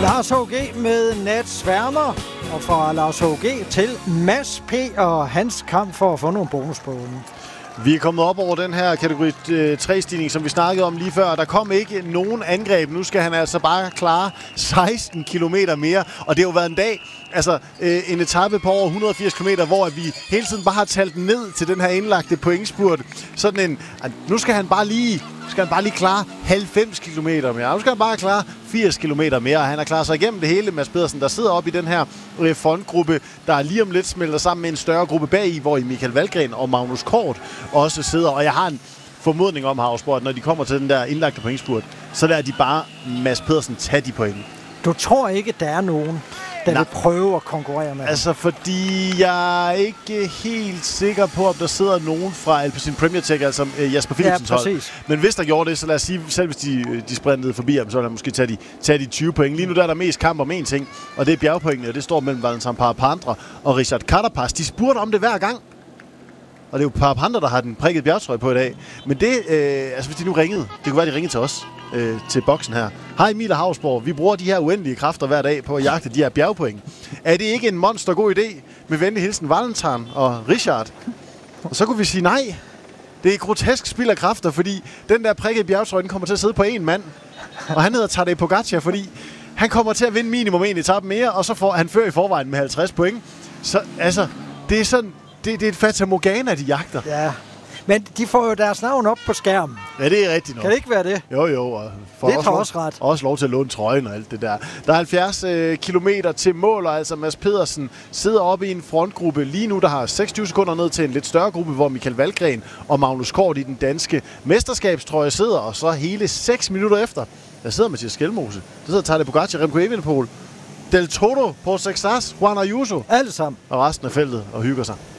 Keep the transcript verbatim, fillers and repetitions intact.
Lars H G med Nat Sværmer, og fra Lars H G til Mads P. og hans kamp for at få nogle bonuspoint. Vi er kommet op over den her kategori tre-stigning, som vi snakkede om lige før. Der kom ikke nogen angreb. Nu skal han altså bare klare seksten kilometer mere. Og det har jo været en dag, altså øh, en etape på over et hundrede og firs kilometer, hvor vi hele tiden bare har talt ned til den her indlagte pointspurt. Sådan en, nu skal han bare lige, skal han bare lige klare halvfems kilometer mere. Nu skal han bare klare firs kilometer mere. Og han har klaret sig igennem det hele, Mads Pedersen, der sidder oppe i den her øh, frontgruppe, der lige om lidt smelter sammen med en større gruppe bagi, hvor i Michael Valgren og Magnus Kort også sidder. Og jeg har en formodning om, Havsborg, at når de kommer til den der indlagte pointspurt, så lader de bare Mads Pedersen tage de point. Du tror ikke, der er nogen, der Nej. vil prøve at konkurrere med Altså, fordi jeg er ikke helt sikker på, om der sidder nogen fra Alpecin Premier Tech, altså uh, Jasper Philipsens ja, hold. Men hvis der gjorde det, så lad os sige, selv hvis de, de sprintede forbi ham, så vil han måske tage de, tage de tyve point. Lige nu der er der mest kamp om én ting, og det er bjergpoengene, og det står mellem Valentin Parapandra og Richard Carapaz. De spurgte om det hver gang. Og det er jo Parapandra, der har den prikket bjergtrøje på i dag. Men det, øh, altså hvis de nu ringede, det kunne være, de ringede til os, øh, til boksen her. Hej Emil og Havsborg, vi bruger de her uendelige kræfter hver dag på at jagte de her bjergpoint. Er det ikke en monster god idé? Med venlig hilsen Valentin og Richard. Og så kunne vi sige nej. Det er grotesk spild af kræfter, fordi den der prikkede bjergtrøje, den kommer til at sidde på én mand. Og han hedder Tadej Pogacar, fordi han kommer til at vinde minimum en etape mere, og så får han før i forvejen med halvtreds point. Så altså, det er sådan... Det, det er et fatamorgana, de jagter. Ja, men de får jo deres navn op på skærmen. Ja, det er rigtigt nok. Kan det ikke være det? Jo, jo. Og for det er også, også ret. Også lov til at låne trøjen og alt det der. Der er halvfjerds øh, kilometer til mål, og altså Mads Pedersen sidder oppe i en frontgruppe. Lige nu, der har seksogtyve sekunder ned til en lidt større gruppe, hvor Michael Valgren og Magnus Kort i den danske mesterskabstrøje sidder. Og så hele seks minutter efter, der sidder Mathias Skelmose. Der sidder Tadej Pogacar, Remco Evenepoel, Del Toro, Paul Sexas, Juan Ayuso. Alle sammen. Og resten af feltet og hygger sig.